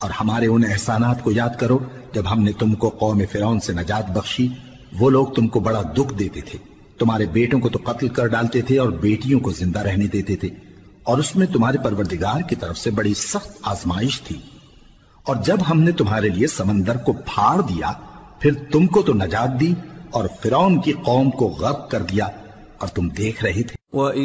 और हमारे उन एहसानात को याद करो जब हमने तुमको कौम फिरौन से नजात बख्शी। वो लोग तुमको बड़ा दुख देते थे, तुम्हारे बेटों को तो कत्ल कर डालते थे और बेटियों को जिंदा रहने देते थे, और उसमें तुम्हारे परवरदिगार की तरफ से बड़ी सख्त आजमाइश थी। और जब हमने तुम्हारे लिए समंदर को फाड़ दिया, फिर तुमको तो नजात दी और फिरौन की कौम को गर्क कर दिया, और तुम देख रहे थे।